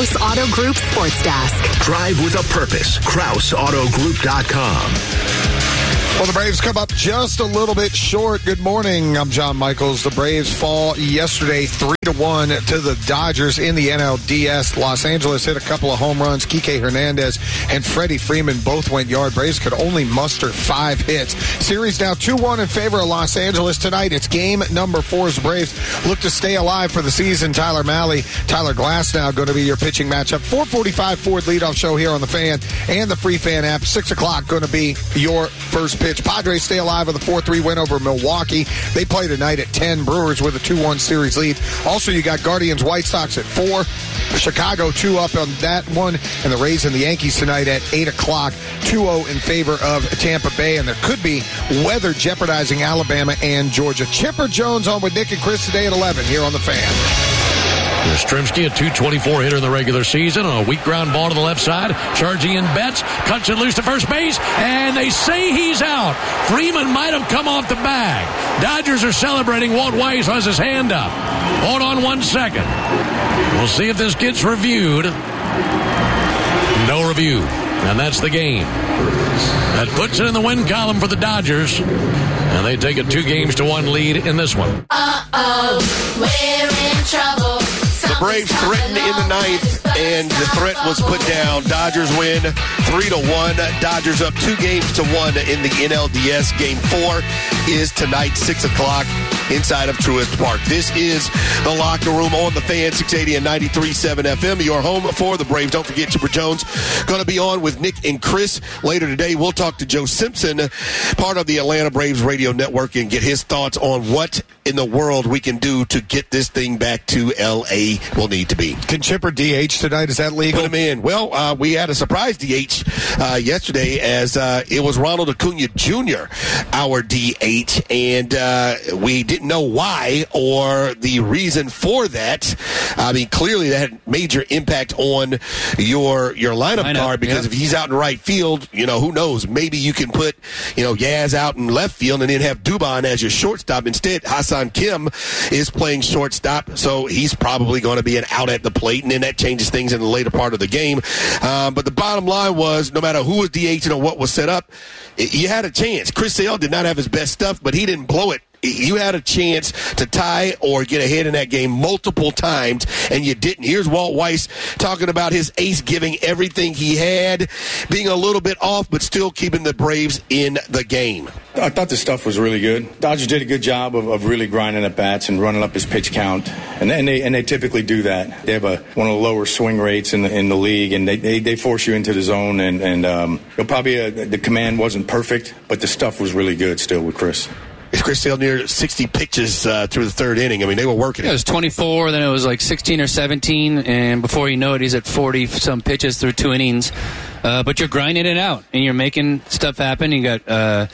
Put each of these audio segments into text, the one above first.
Krause Auto Group Sports Desk. Drive with a purpose. KrauseAutoGroup.com. Well, the Braves come up just a little bit short. Good morning. I'm John Michaels. The Braves fall yesterday 3-1 to the Dodgers in the NLDS. Los Angeles hit a couple of home runs. Kike Hernandez and Freddie Freeman both went yard. Braves could only muster 5 hits. Series now 2-1 in favor of Los Angeles tonight. It's game number 4 as the Braves look to stay alive for the season. Tyler Mahle, Tyler Glasnow going to be your pitching matchup. 4:45 Ford leadoff show here on the Fan and the Free Fan app. 6 o'clock going to be your first pitch. Padres stay alive with a 4-3 win over Milwaukee. They play tonight at 10. Brewers with a 2-1 series lead. Also, you got Guardians White Sox at 4. Chicago 2 up on that one. And the Rays and the Yankees tonight at 8 o'clock. 2-0 in favor of Tampa Bay. And there could be weather jeopardizing Alabama and Georgia. Chipper Jones on with Nick and Chris today at 11 here on the Fan. Yastrzemski, a .224 hitter in the regular season, on a weak ground ball to the left side. Charging in Betts, cuts it loose to first base, and they say he's out. Freeman might have come off the bag. Dodgers are celebrating. Walt Weiss has his hand up. Hold on 1 second. We'll see if this gets reviewed. No review, and that's the game. That puts it in the win column for the Dodgers, and they take a 2-1 lead in this one. We're in trouble. The Braves threatened in the ninth, and the threat was put down. Dodgers win 3-1. Dodgers up 2-1 in the NLDS. Game 4 is tonight, 6 o'clock, inside of Truist Park. This is the Locker Room on the Fan, 680 and 93.7 FM. Your home for the Braves. Don't forget, Chipper Jones going to be on with Nick and Chris later today. We'll talk to Joe Simpson, part of the Atlanta Braves radio network, and get his thoughts on what in the world we can do to get this thing back to L.A. will need to be. Can Chipper DH tonight? Is that legal? Put him in. Well, we had a surprise DH yesterday as it was Ronald Acuna Jr., our DH, and we didn't know why or the reason for that. I mean, clearly that had major impact on your lineup card because if he's out in right field, who knows? Maybe you can put, Yaz out in left field and then have Dubon as your shortstop. Instead, Hassan Kim is playing shortstop, so he's probably going to be an out at the plate, and then that changes things in the later part of the game. But the bottom line was, no matter who was DH or what was set up, you had a chance. Chris Sale did not have his best stuff, but he didn't blow it. You had a chance to tie or get ahead in that game multiple times, and you didn't. Here's Walt Weiss talking about his ace giving everything he had, being a little bit off, but still keeping the Braves in the game. I thought the stuff was really good. Dodgers did a good job of really grinding at bats and running up his pitch count, and they typically do that. They have one of the lower swing rates in the league, and they force you into the zone. And probably the command wasn't perfect, but the stuff was really good still with Chris. Chris Sale near 60 pitches through the third inning. I mean, they were working it. It was 24, then it was like 16 or 17, and before you know it, he's at 40-some pitches through 2 innings. But you're grinding it out, and you're making stuff happen. You got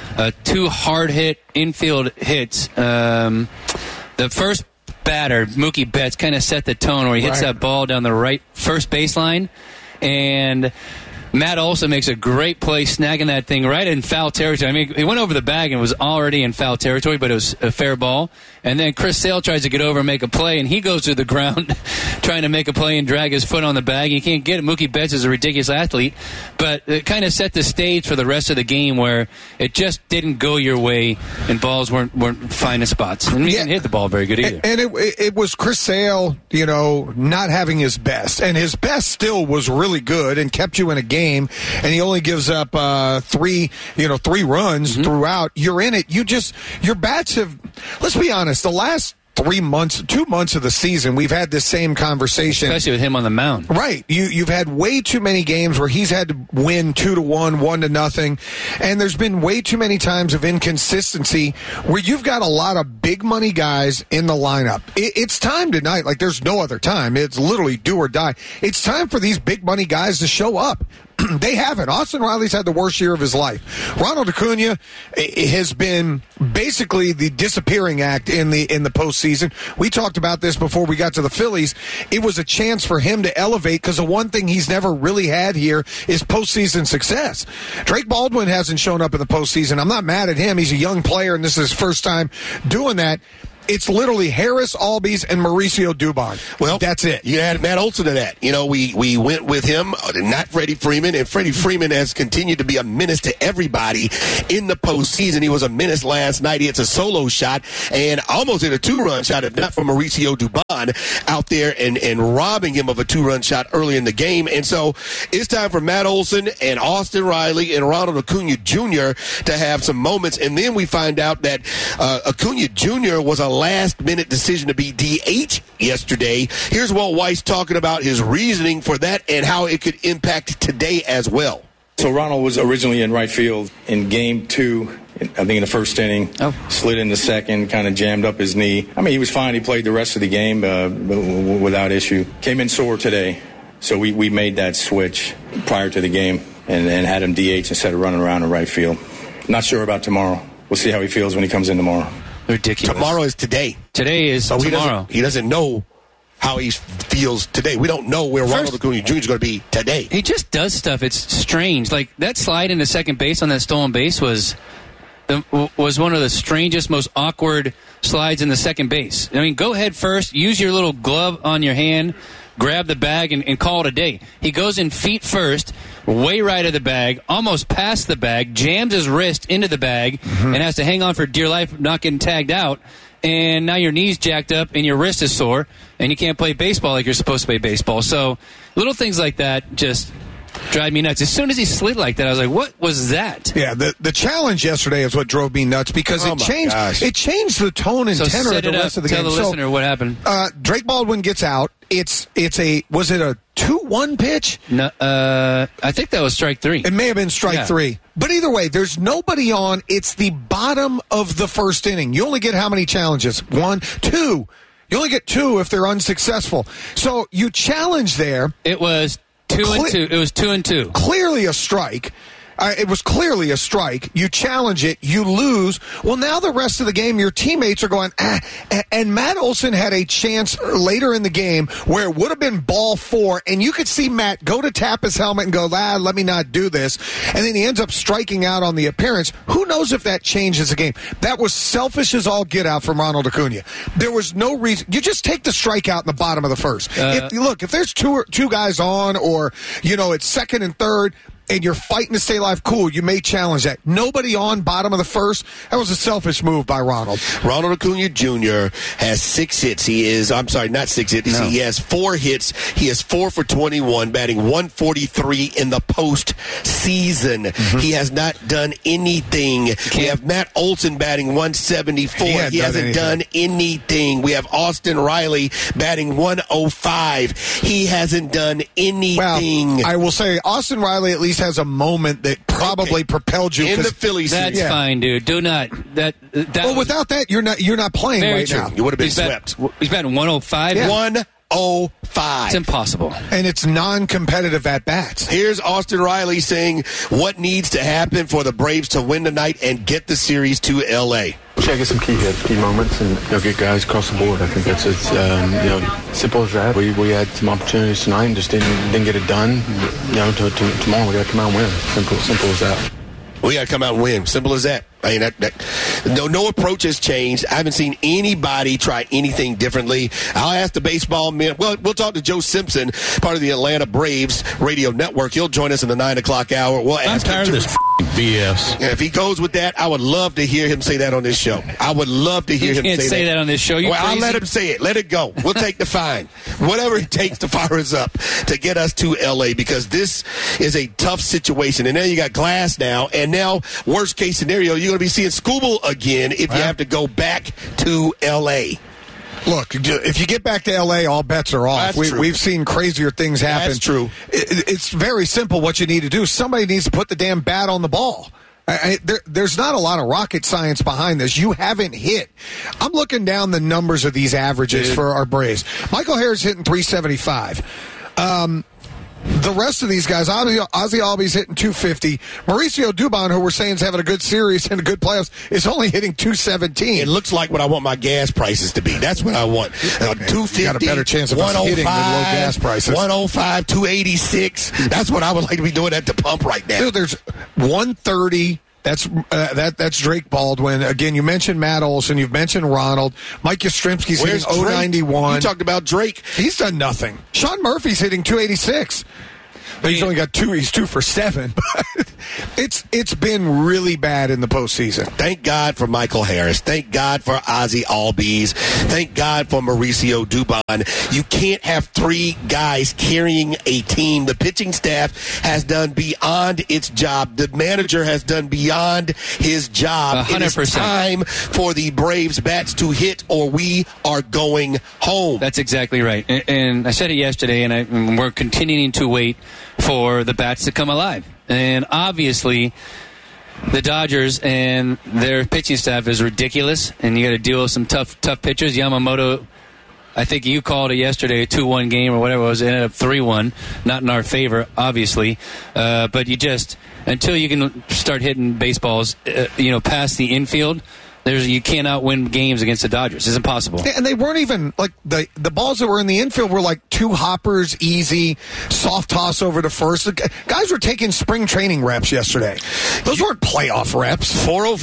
2 hard-hit infield hits. The first batter, Mookie Betts, kind of set the tone where he hits that ball down the right first baseline, and Matt Olson makes a great play snagging that thing right in foul territory. I mean, he went over the bag and was already in foul territory, but it was a fair ball. And then Chris Sale tries to get over and make a play, and he goes to the ground trying to make a play and drag his foot on the bag. He can't get it. Mookie Betts is a ridiculous athlete, but it kind of set the stage for the rest of the game where it just didn't go your way and balls weren't finding spots. And he didn't hit the ball very good either. And it was Chris Sale, not having his best. And his best still was really good and kept you in a game, and he only gives up 3 runs throughout. You're in it. Your bats have, let's be honest, the last 2 months of the season, we've had this same conversation. Especially with him on the mound. Right. You've had way too many games where he's had to win 2-1, 1-0, and there's been way too many times of inconsistency where you've got a lot of big money guys in the lineup. It's time tonight. Like, there's no other time. It's literally do or die. It's time for these big money guys to show up. They haven't. Austin Riley's had the worst year of his life. Ronald Acuna has been basically the disappearing act in the postseason. We talked about this before we got to the Phillies. It was a chance for him to elevate because the one thing he's never really had here is postseason success. Drake Baldwin hasn't shown up in the postseason. I'm not mad at him. He's a young player, and this is his first time doing that. It's literally Harris, Albies, and Mauricio Dubon. Well, that's it. You add Matt Olson to that. We went with him, not Freddie Freeman, and Freddie Freeman has continued to be a menace to everybody in the postseason. He was a menace last night. He hits a solo shot and almost hit a 2-run shot, if not for Mauricio Dubon out there and robbing him of a 2-run shot early in the game. And so it's time for Matt Olson and Austin Riley and Ronald Acuna Jr. to have some moments. And then we find out that Acuna Jr. was a last-minute decision to be DH yesterday. Here's Walt Weiss talking about his reasoning for that and how it could impact today as well. So Ronald was originally in right field in game 2. I think in the first inning, slid in the second, kind of jammed up his knee. I mean, he was fine. He played the rest of the game without issue. Came in sore today, so we made that switch prior to the game and had him DH instead of running around in right field. Not sure about tomorrow. We'll see how he feels when he comes in tomorrow. Ridiculous. Tomorrow is today. Today is so tomorrow. He doesn't know how he feels today. We don't know where Ronald Acuna Jr. is going to be today. He just does stuff. It's strange. Like that slide into second base on that stolen base was one of the strangest, most awkward slides in the second base. I mean, go head first, use your little glove on your hand, grab the bag, and call it a day. He goes in feet first, way right of the bag, almost past the bag, jams his wrist into the bag, and has to hang on for dear life, not getting tagged out. And now your knee's jacked up and your wrist is sore, and you can't play baseball like you're supposed to play baseball. So little things like that just drive me nuts. As soon as he slid like that, I was like, what was that? Yeah, the challenge yesterday is what drove me nuts because it changed the tone and tenor of the rest of the game. Tell the listener what happened. Drake Baldwin gets out. Was it a 2-1 pitch? No, I think that was strike 3. It may have been strike 3. But either way, there's nobody on. It's the bottom of the first inning. You only get how many challenges? 1, 2. You only get 2 if they're unsuccessful. So you challenge there. It was 2 and 2. It was 2 and 2. Clearly a strike. It was clearly a strike. You challenge it, you lose. Well, now the rest of the game, your teammates are going, and Matt Olson had a chance later in the game where it would have been ball 4, and you could see Matt go to tap his helmet and go, let me not do this. And then he ends up striking out on the appearance. Who knows if that changes the game? That was selfish as all get out from Ronald Acuna. There was no reason. You just take the strikeout in the bottom of the first. If there's two guys on or, it's second and third, and you're fighting to stay alive, cool, you may challenge that. Nobody on bottom of the first, that was a selfish move by Ronald. Ronald Acuna Jr. has 6 hits. He has 4 hits. He is 4 for 21, batting 143 in the postseason. He has not done anything. We have Matt Olson batting 174. He hasn't done anything. We have Austin Riley batting 105. He hasn't done anything. Well, I will say Austin Riley at least has a moment that probably propelled you in the Phillies. That's fine, dude. Do not that. Well, without that, you're not playing right now. You would have been swept. He's batting 105. Yeah. 105. It's impossible, and it's non-competitive at bats. Here's Austin Riley saying what needs to happen for the Braves to win tonight and get the series to L.A. Check get some key hits, key moments, and get guys across the board. I think that's simple as that. We had some opportunities tonight and just didn't get it done. Tomorrow we got to come out and win. Simple as that. We got to come out and win. Simple as that. I mean, no approach has changed. I haven't seen anybody try anything differently. I'll ask the baseball men. Well, we'll talk to Joe Simpson, part of the Atlanta Braves radio network. He'll join us in the 9 o'clock hour. We'll ask I'm tired of this BS. And if he goes with that, I would love to hear him say that on this show. I would love to hear him say that. You can't say that on this show. I'll let him say it. Let it go. We'll take the fine. Whatever it takes to fire us up to get us to L.A. because this is a tough situation. And now you got Glass now. And now, worst case scenario, you're going to be seeing Skubal again if you have to go back to L.A. Look, if you get back to L.A., all bets are off. We've seen crazier things happen. That's true. It's very simple what you need to do. Somebody needs to put the damn bat on the ball. There's not a lot of rocket science behind this. You haven't hit. I'm looking down the numbers of these averages for our Braves. Michael Harris hitting 375. The rest of these guys, Ozzie Albies hitting 250. Mauricio Dubon, who we're saying is having a good series and a good playoffs, is only hitting 217. It looks like what I want my gas prices to be. That's what I want. 250. You got a better chance of us hitting than low gas prices. 105, 286. That's what I would like to be doing at the pump right now. Dude, there's 130, That's Drake Baldwin. Again, you mentioned Matt Olson. You've mentioned Ronald. Mike Yastrzemski's hitting .091. You talked about Drake. He's done nothing. Sean Murphy's hitting .286. He's only got 2. He's 2 for 7. But it's been really bad in the postseason. Thank God for Michael Harris. Thank God for Ozzie Albies. Thank God for Mauricio Dubon. You can't have 3 guys carrying a team. The pitching staff has done beyond its job. The manager has done beyond his job. 100%. It is time for the Braves bats to hit, or we are going home. That's exactly right. And I said it yesterday, and we're continuing to wait for the bats to come alive. And obviously, the Dodgers and their pitching staff is ridiculous, and you got to deal with some tough pitchers. Yamamoto, I think you called it yesterday, a 2-1 game or whatever it was. It ended up 3-1, not in our favor, obviously. But you just, until you can start hitting baseballs, past the infield, you cannot win games against the Dodgers. It's impossible. And they weren't even, like, the balls that were in the infield were like 2 hoppers, easy, soft toss over to first. The guys were taking spring training reps yesterday. Those weren't playoff reps.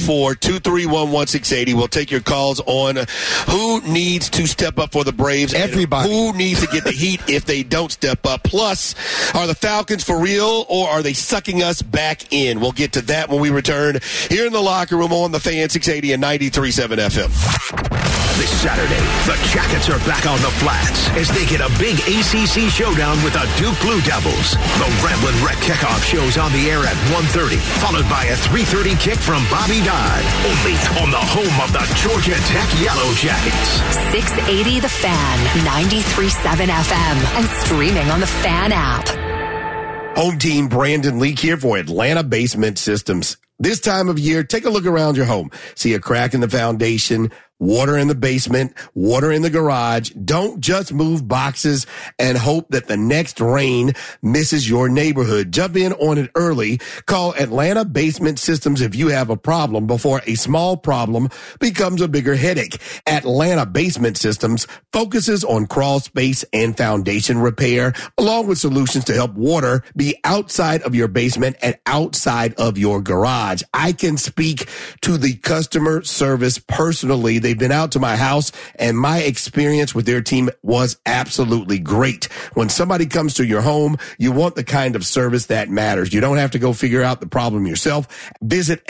404-231-1680. We'll take your calls on who needs to step up for the Braves. Everybody. Who needs to get the heat if they don't step up. Plus, are the Falcons for real, or are they sucking us back in? We'll get to that when we return here in the locker room on the Fan 680 and 93.7 FM. This Saturday, the Jackets are back on the flats as they get a big ACC showdown with the Duke Blue Devils. The Ramblin' Wreck kickoff show's on the air at 1:30, followed by a 3:30 kick from Bobby Dodd. Only on the home of the Georgia Tech Yellow Jackets. 680 The Fan, 93.7 FM, and streaming on the Fan app. Home team Brandon Leak here for Atlanta Basement Systems. This time of year, take a look around your home. See a crack in the foundation, water in the basement, water in the garage. Don't just move boxes and hope that the next rain misses your neighborhood. Jump in on it early. Call Atlanta Basement Systems if you have a problem before a small problem becomes a bigger headache. Atlanta Basement Systems focuses on crawl space and foundation repair, along with solutions to help water be outside of your basement and outside of your garage. I can speak to the customer service personally. They've been out to my house, and my experience with their team was absolutely great. When somebody comes to your home, you want the kind of service that matters. You don't have to go figure out the problem yourself. Visit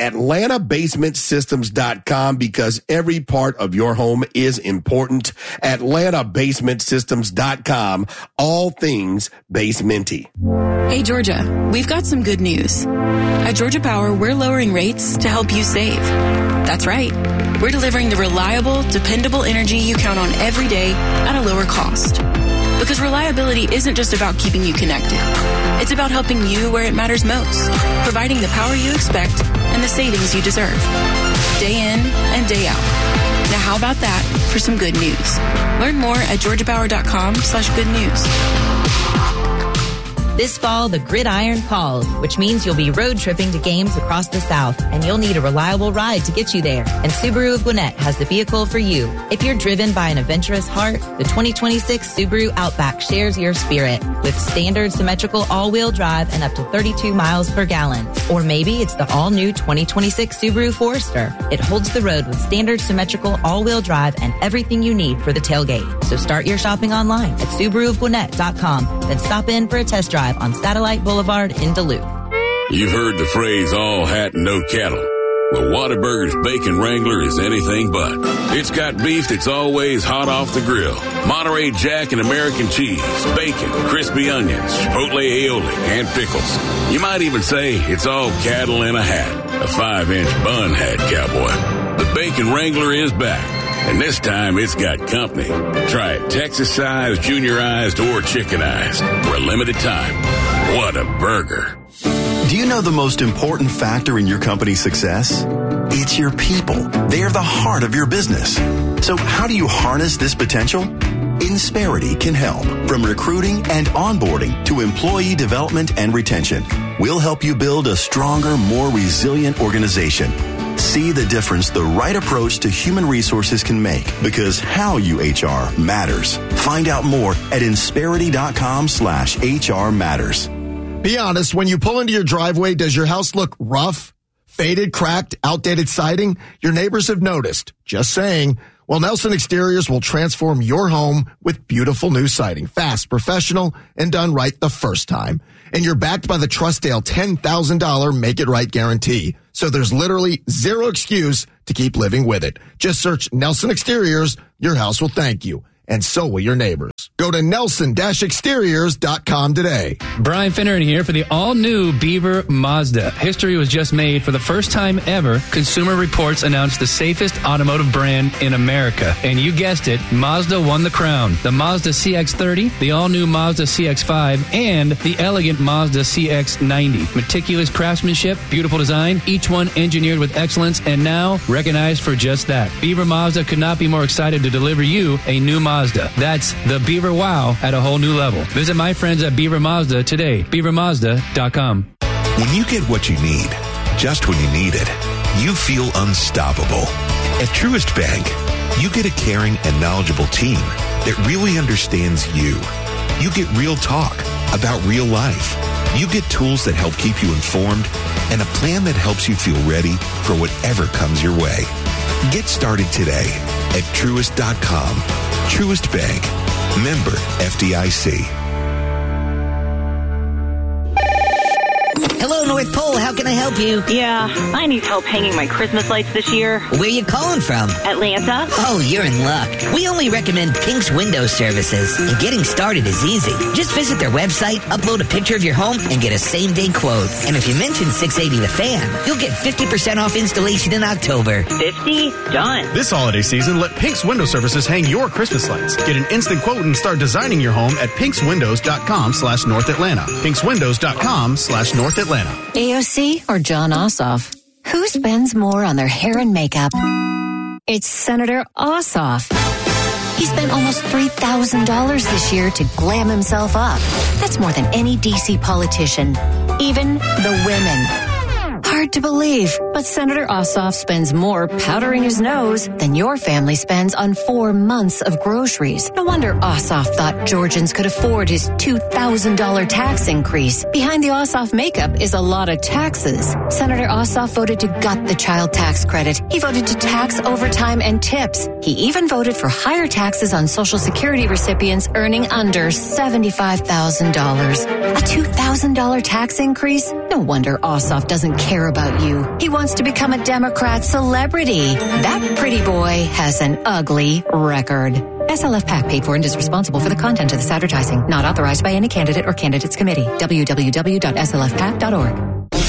AtlantaBasementSystems.com because every part of your home is important. AtlantaBasementSystems.com, all things basementy. Hey, Georgia, we've got some good news. At Georgia Power, we're lowering rates to help you save. That's right. We're delivering the reliable, dependable energy you count on every day at a lower cost. Because reliability isn't just about keeping you connected. It's about helping you where it matters most, providing the power you expect and the savings you deserve. Day in and day out. Now how about that for some good news? Learn more at georgiapower.com/good news. This fall, the gridiron calls, which means you'll be road tripping to games across the South, and you'll need a reliable ride to get you there. And Subaru of Gwinnett has the vehicle for you. If you're driven by an adventurous heart, the 2026 Subaru Outback shares your spirit with standard symmetrical all-wheel drive and up to 32 miles per gallon. Or maybe it's the all-new 2026 Subaru Forester. It holds the road with standard symmetrical all-wheel drive and everything you need for the tailgate. So start your shopping online at SubaruofGwinnett.com, then stop in for a test drive on Satellite Boulevard in Duluth. You've heard the phrase all hat and no cattle. Well, Whataburger's Bacon Wrangler is anything but. It's got beef that's always hot off the grill, Monterey Jack and American cheese, bacon, crispy onions, chipotle aioli, and pickles. You might even say it's all cattle in a hat, a 5-inch bun hat, cowboy. The Bacon Wrangler is back. And this time, it's got company. Try it Texas-sized, juniorized, or chickenized for a limited time. What a burger. Do you know the most important factor in your company's success? It's your people. They're the heart of your business. So how do you harness this potential? Insperity can help. From recruiting and onboarding to employee development and retention, we'll help you build a stronger, more resilient organization. See the difference the right approach to human resources can make, because how you HR matters. Find out more at Insperity.com/HR matters. Be honest, when you pull into your driveway, does your house look rough, Faded, cracked, outdated siding? Your neighbors have noticed. Just saying. Well, Nelson Exteriors will transform your home with beautiful new siding. Fast, professional, and done right the first time. And you're backed by the Trustdale $10,000 Make It Right guarantee. So there's literally zero excuse to keep living with it. Just search Nelson Exteriors. Your house will thank you. And so will your neighbors. Go to nelson-exteriors.com today. Brian Finneran here for the all-new Beaver Mazda. History was just made for the first time ever. Consumer Reports announced the safest automotive brand in America. And you guessed it, Mazda won the crown. The Mazda CX-30, the all-new Mazda CX-5, and the elegant Mazda CX-90. Meticulous craftsmanship, beautiful design, each one engineered with excellence, and now recognized for just that. Beaver Mazda could not be more excited to deliver you a new Mazda. That's the Beaver Wow at a whole new level. Visit my friends at Beaver Mazda today. BeaverMazda.com. When you get what you need, just when you need it, you feel unstoppable. At Truist Bank, you get a caring and knowledgeable team that really understands you. You get real talk about real life. You get tools that help keep you informed and a plan that helps you feel ready for whatever comes your way. Get started today at Truist.com. Truist Bank. Member FDIC. Hello, North Pole. How can I help you? Yeah, I need help hanging my Christmas lights this year. Where you calling from? Atlanta. Oh, you're in luck. We only recommend Pink's Window Services, and getting started is easy. Just visit their website, upload a picture of your home, and get a same-day quote. And if you mention 680 The Fan, you'll get 50% off installation in October. 50? Done. This holiday season, let Pink's Window Services hang your Christmas lights. Get an instant quote and start designing your home at pinkswindows.com/North Atlanta. pinkswindows.com/North Atlanta. AOC or John Ossoff? Who spends more on their hair and makeup? It's Senator Ossoff. He spent almost $3,000 this year to glam himself up. That's more than any DC politician, even the women. Hard to believe, but Senator Ossoff spends more powdering his nose than your family spends on 4 months of groceries. No wonder Ossoff thought Georgians could afford his $2,000 tax increase. Behind the Ossoff makeup is a lot of taxes. Senator Ossoff voted to gut the child tax credit. He voted to tax overtime and tips. He even voted for higher taxes on Social Security recipients earning under $75,000. A $2,000 tax increase? No wonder Ossoff doesn't care about you. He wants to become a Democrat celebrity. That pretty boy has an ugly record. SLF PAC paid for and is responsible for the content of this advertising. Not authorized by any candidate or candidates committee. www.slfpac.org.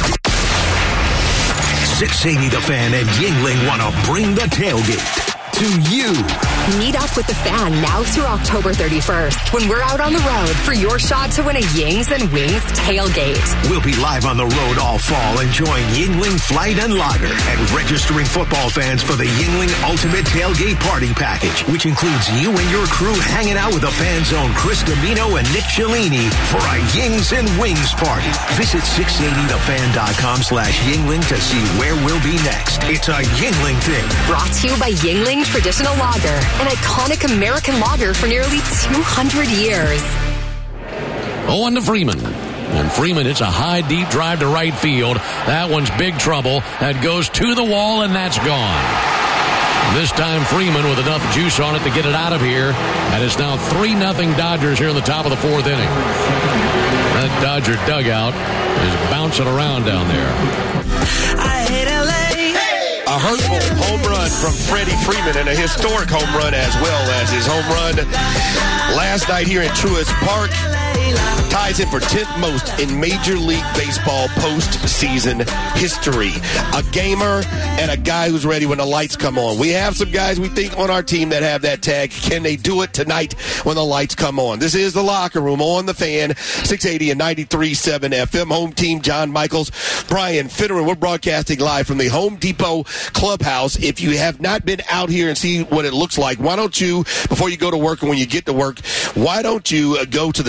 680 The Fan and Yingling want to bring the tailgate to you. Meet up with the Fan now through October 31st when we're out on the road for your shot to win a Yings and Wings tailgate. We'll be live on the road all fall enjoying Yingling Flight and Lager and registering football fans for the Yingling Ultimate Tailgate Party Package, which includes you and your crew hanging out with the Fan Zone Chris Domino and Nick Cellini for a Yings and Wings party. Visit 680thefan.com/Yingling to see where we'll be next. It's a Yingling thing. Brought to you by Yingling Traditional Lager, an iconic American lager for nearly 200 years. 0-1 to Freeman. And Freeman hits a high, deep drive to right field. That one's big trouble. That goes to the wall, and that's gone. This time Freeman with enough juice on it to get it out of here. And it's now 3-0 Dodgers here in the top of the 4th inning. That Dodger dugout is bouncing around down there. I hate LA. A hurtful home run from Freddie Freeman and a historic home run as well as his home run last night here in Truist Park. Ties him for 10th most in Major League Baseball postseason history. A gamer and a guy who's ready when the lights come on. We have some guys we think on our team that have that tag. Can they do it tonight when the lights come on? This is the Locker Room on the Fan, 680 and 93.7 FM. Home team, John Michaels, Brian Finneran. We're broadcasting live from the Home Depot Clubhouse. If you have not been out here and see what it looks like, why don't you, before you go to work and when you get to work, why don't you go to the 680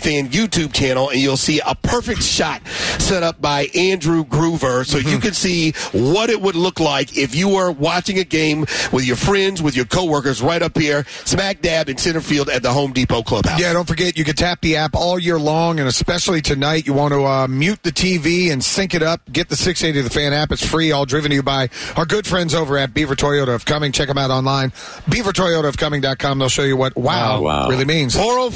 Fan YouTube channel, and you'll see a perfect shot set up by Andrew Groover, so you can see what it would look like if you were watching a game with your friends, with your coworkers, right up here, smack dab in center field at the Home Depot Clubhouse. Yeah, don't forget, you can tap the app all year long, and especially tonight, you want to mute the TV and sync it up. Get the 680 The Fan app. It's free, all driven to you by our good friends over at Beaver Toyota of Cumming. Check them out online, beavertoyotaofcumming.com. They'll show you what wow really means.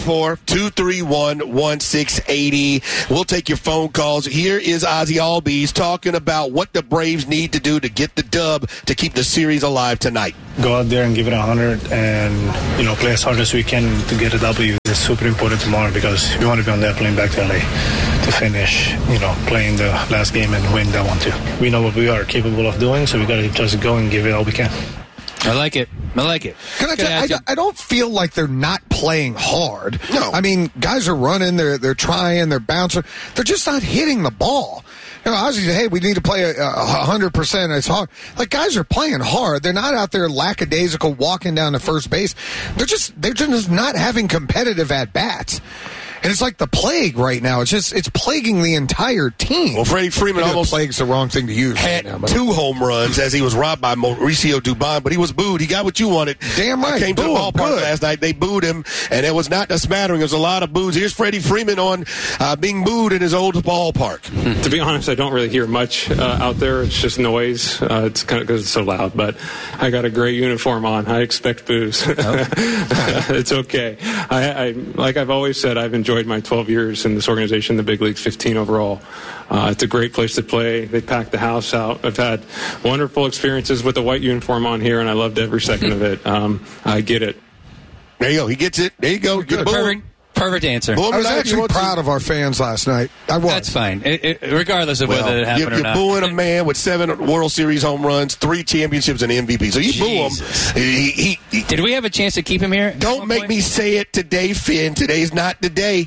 404-231-1680. We'll take your phone calls. Here is Ozzie Albies talking about what the Braves need to do to get the dub to keep the series alive tonight. Go out there and give it 100 and, play as hard as we can to get a W. It's super important tomorrow because we want to be on that plane back to LA to finish, playing the last game and win that one too. We know what we are capable of doing, so we got to just go and give it all we can. I like it. Can I tell you, I don't feel like they're not playing hard. No. I mean, guys are running, they're trying, they're bouncing. They're just not hitting the ball. Ozzie said, hey, we need to play 100%. It's hard. Like, guys are playing hard. They're not out there lackadaisical walking down to first base. They're just not having competitive at-bats. And it's like the plague right now. It's plaguing the entire team. Well, Freddie Freeman almost plague's the wrong thing to use. Had right now, 2 home runs as he was robbed by Mauricio Dubon, but he was booed. He got what you wanted. Damn right. Came to the ballpark last night. They booed him, and it was not a smattering. It was a lot of boos. Here's Freddie Freeman on being booed in his old ballpark. To be honest, I don't really hear much out there. It's just noise. It's kind of because it's so loud. But I got a gray uniform on. I expect boos. It's okay. I like I've always said, I've enjoyed my 12 years in this organization, the big leagues, 15 overall. It's a great place to play. They pack the house out. I've had wonderful experiences with the white uniform on here, and I loved every second of it. I get it. There you go. He gets it. There you go. Good. Perfect answer. I was actually proud of our fans last night. I was. That's fine. Regardless of whether it happened or not. You're booing a man with 7 World Series home runs, 3 championships, and MVP. So you boo him. Did we have a chance to keep him here? Don't make me say it today, Finn. Today's not the day.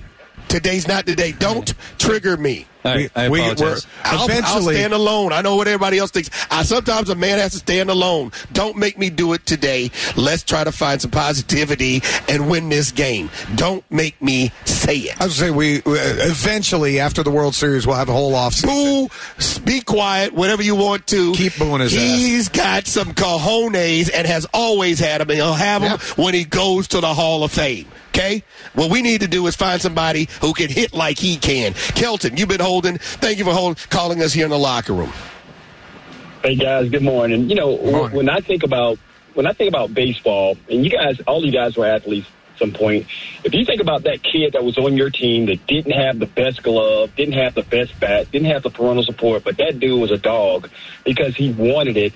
Don't trigger me. I apologize. I'll stand alone. I know what everybody else thinks. Sometimes a man has to stand alone. Don't make me do it today. Let's try to find some positivity and win this game. Don't make me say it. I was going to say, we eventually, after the World Series, we'll have a whole offseason. Boo, be quiet, whatever you want to. Keep booing his ass. He's got some cojones and has always had them, and he'll have them when he goes to the Hall of Fame. Okay? What we need to do is find somebody who can hit like he can. Kelton, you've been holding. Thank you for calling us here in the locker room. Hey, guys. Good morning. When I think about baseball, and all you guys were athletes at some point, if you think about that kid that was on your team that didn't have the best glove, didn't have the best bat, didn't have the parental support, but that dude was a dog because he wanted it,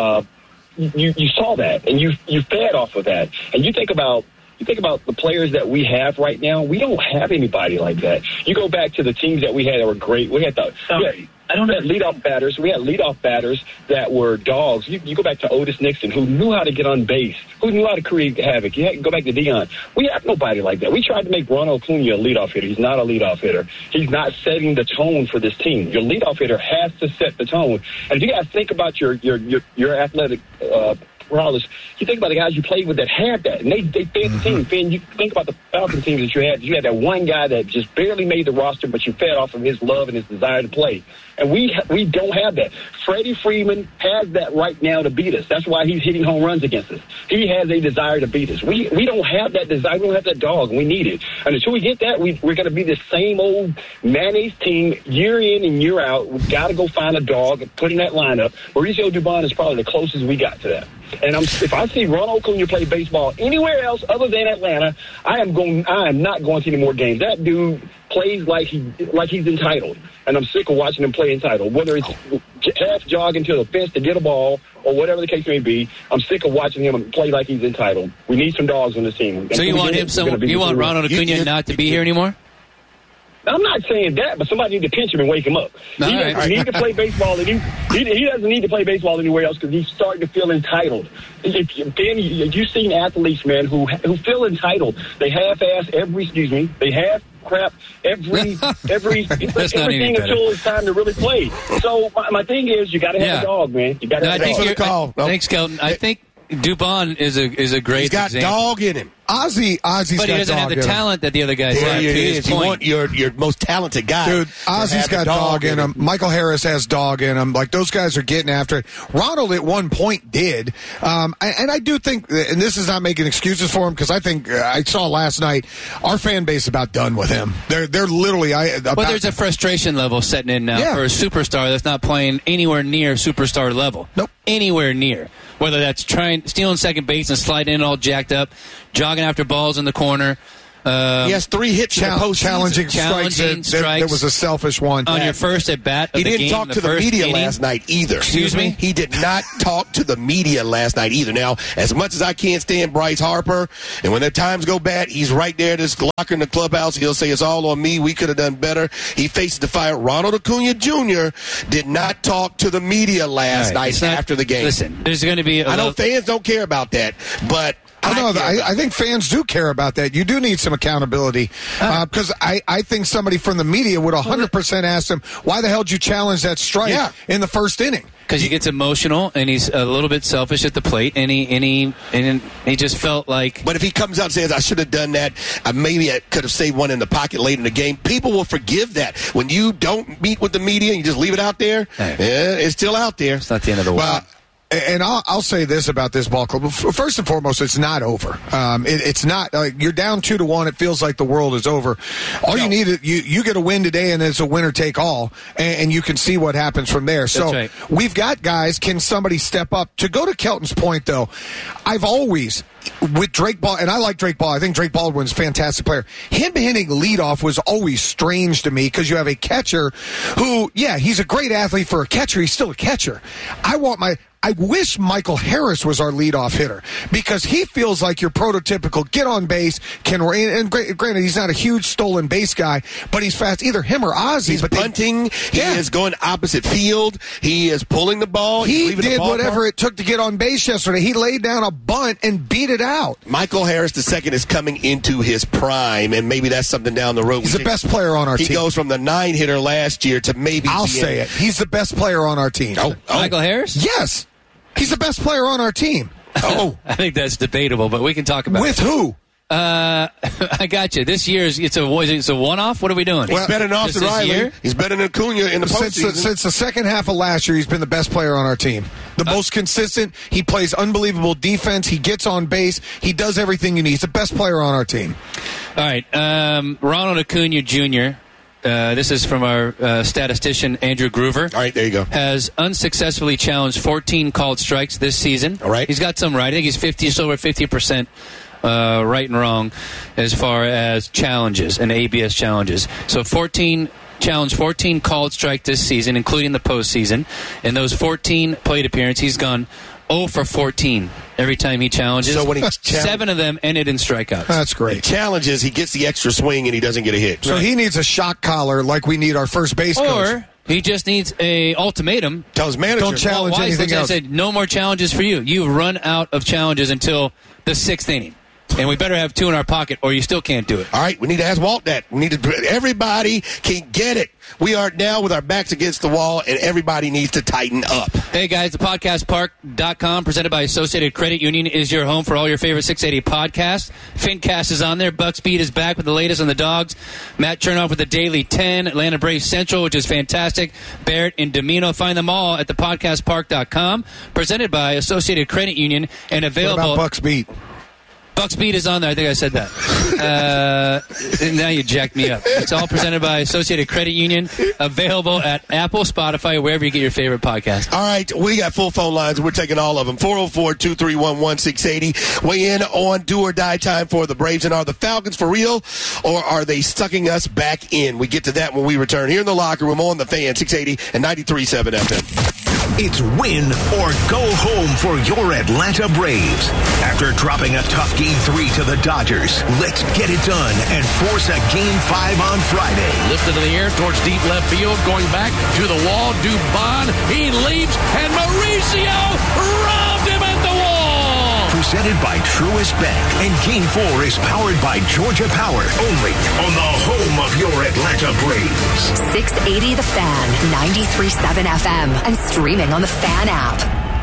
you saw that, and you fed off of that. And you think about the players that we have right now, we don't have anybody like that. You go back to the teams that we had that were great. We had leadoff batters. We had leadoff batters that were dogs. You go back to Otis Nixon, who knew how to get on base, who knew how to create havoc. You go back to Deion. We have nobody like that. We tried to make Ronald Acuna a leadoff hitter. He's not a leadoff hitter. He's not setting the tone for this team. Your leadoff hitter has to set the tone. And if you guys think about your athletic Morales, you think about the guys you played with that had that, and they fed the team. Finn, you think about the Falcon teams that you had. You had that one guy that just barely made the roster, but you fed off of his love and his desire to play. And we don't have that. Freddie Freeman has that right now to beat us. That's why he's hitting home runs against us. He has a desire to beat us. We don't have that desire. We don't have that dog, and we need it. And until we get that, we're going to be the same old mayonnaise team year in and year out. We've got to go find a dog and put in that lineup. Mauricio Dubon is probably the closest we got to that. And if I see Ronald Acuna play baseball anywhere else other than Atlanta, I am not going to any more games. That dude plays like he's entitled, and I'm sick of watching him play entitled. Whether it's half jogging to the fence to get a ball or whatever the case may be, I'm sick of watching him play like he's entitled. We need some dogs on this team. So you want Ronald Acuna not to be here anymore? I'm not saying that, but somebody need to pinch him and wake him up. He need to play baseball. And he doesn't need to play baseball anywhere else because he's starting to feel entitled. You've seen athletes, man, who feel entitled. They half-ass they half crap everything until it's time to really play. So my thing is, you got to have a dog, man. You got to have a dog. Thanks, Kelton. I think Dubon is a great example. He's got dog in him. Ozzy's but he doesn't have the talent that the other guys have. You want your most talented guy. Dude, Ozzy's got dog in him. Michael Harris has dog in him. Like, those guys are getting after it. Ronald at one point did. And I do think, and this is not making excuses for him, because I think I saw last night our fan base about done with him. They're literally. Well, there's a frustration level setting in now for a superstar that's not playing anywhere near superstar level. Nope. Anywhere near. Whether that's stealing second base and sliding in all jacked up, jogging after balls in the corner. He has 3 hits in the postseason. Challenging strikes. There was a selfish one. On your first at bat of he the didn't game, talk to the media last night either. Excuse me? He did not talk to the media last night either. Now, as much as I can't stand Bryce Harper, and when the times go bad, he's right there at his locker in the clubhouse. He'll say, it's all on me. We could have done better. He faces the fire. Ronald Acuna Jr. did not talk to the media last night after the game. Listen, there's going to be I know fans don't care about that, but I think fans do care about that. You do need some accountability, because I think somebody from the media would 100% ask him, why the hell did you challenge that strike in the first inning? Because he gets emotional and he's a little bit selfish at the plate, and he just felt like. But if he comes out and says, I should have done that, maybe I could have saved one in the pocket late in the game, people will forgive that. When you don't meet with the media and you just leave it out there, it's still out there. It's not the end of the world. And I'll say this about this ball club. First and foremost, it's not over. It's not. You're down 2-1. It feels like the world is over. All you need is you get a win today, and it's a winner take all, and you can see what happens from there. So we've got guys. Can somebody step up? To go to Kelton's point, though, I've always, with Drake Ball, and I like Drake Ball. I think Drake Baldwin's a fantastic player. Him hitting leadoff was always strange to me, because you have a catcher who, he's a great athlete for a catcher. He's still a catcher. I wish Michael Harris was our leadoff hitter, because he feels like your prototypical get on base, and granted, he's not a huge stolen base guy, but he's fast. Either him or Ozzy. He's bunting. He is going opposite field. He is pulling the ball. He did whatever it took to get on base yesterday. He laid down a bunt and beat it out. Michael Harris II is coming into his prime, and maybe that's something down the road. He's the best player on our team. He goes from the 9-hitter last year to maybe. I'll say it. He's the best player on our team. Michael Harris? Yes. He's the best player on our team. I think that's debatable, but we can talk about with who? I got you. This year it's a one-off. What are we doing? He's better than Austin Riley. He's better than Acuna in the postseason. Since the second half of last year, he's been the best player on our team. The most consistent. He plays unbelievable defense. He gets on base. He does everything you need. He's the best player on our team. All right. Ronald Acuna Jr., this is from our statistician, Andrew Groover. All right, there you go. Has unsuccessfully challenged 14 called strikes this season. All right. He's got some right. I think he's just over 50% right and wrong as far as challenges and ABS challenges. So 14 called strike this season, including the postseason. In those 14 plate appearances, he's gone 0 for 14 every time he challenges. So when he 7 of them ended in strikeouts. That's great. He challenges, he gets the extra swing, and he doesn't get a hit. So he needs a shock collar like we need our first base coach. Or he just needs a ultimatum. Tell his manager, don't challenge anything else. I said, no more challenges for you. You've run out of challenges until the 6th inning. And we better have 2 in our pocket, or you still can't do it. All right, we need to ask Walt that. Everybody can get it. We are now with our backs against the wall, and everybody needs to tighten up. Hey, guys, the podcastpark.com, presented by Associated Credit Union, is your home for all your favorite 680 podcasts. Fincast is on there. Buck Speed is back with the latest on the Dogs. Matt Chernoff with the Daily 10. Atlanta Braves Central, which is fantastic. Barrett and Domino. Find them all at thepodcastpark.com. Presented by Associated Credit Union and available. What about Buck Speed? Buck Speed is on there. I think I said that. Now you jacked me up. It's all presented by Associated Credit Union. Available at Apple, Spotify, wherever you get your favorite podcast. All right. We got full phone lines. We're taking all of them. 404-231-1680. Weigh in on do or die time for the Braves. And are the Falcons for real, or are they sucking us back in? We get to that when we return here in the locker room on the Fan 680 and 93.7 FM. It's win or go home for your Atlanta Braves. After dropping a tough Game 3 to the Dodgers, let's get it done and force a Game 5 on Friday. Lifted in the air towards deep left field, going back to the wall. Dubon, he leaps, and Mauricio robbed him at the wall. Presented by Truist Bank, and Game 4 is powered by Georgia Power, only on the home of your Atlanta Braves. 680 The Fan, 93.7 FM, and streaming on the Fan app.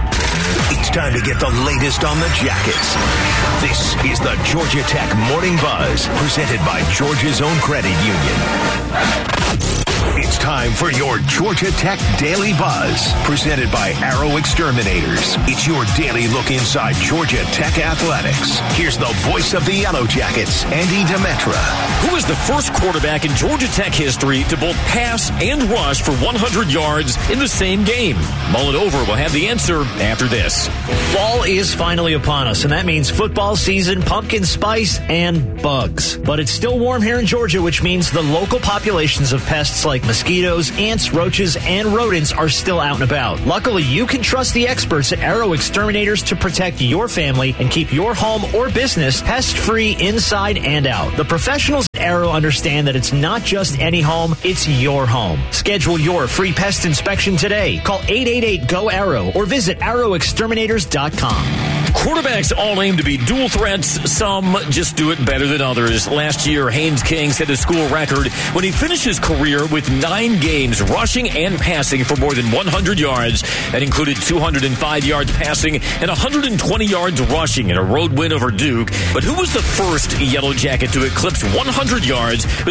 It's time to get the latest on the Jackets. This is the Georgia Tech Morning Buzz, presented by Georgia's own credit union. It's time for your Georgia Tech Daily Buzz, presented by Arrow Exterminators. It's your daily look inside Georgia Tech athletics. Here's the voice of the Yellow Jackets, Andy Demetra. Who is the first quarterback in Georgia Tech history to both pass and rush for 100 yards in the same game? Mull it over. We'll have the answer after this. Fall is finally upon us, and that means football season, pumpkin spice, and bugs. But it's still warm here in Georgia, which means the local populations of pests like mosquitoes, ants, roaches, and rodents are still out and about. Luckily, you can trust the experts at Arrow Exterminators to protect your family and keep your home or business pest-free inside and out. The professionals at Arrow understand that it's not just any home, it's your home. Schedule your free pest inspection today. Call 888-GO-ARROW or visit arrowexterminators.com. Quarterbacks all aim to be dual threats. Some just do it better than others. Last year, Haynes King set a school record when he finished his career with 9 games rushing and passing for more than 100 yards. That included 205 yards passing and 120 yards rushing in a road win over Duke. But who was the first Yellow Jacket to eclipse 100 yards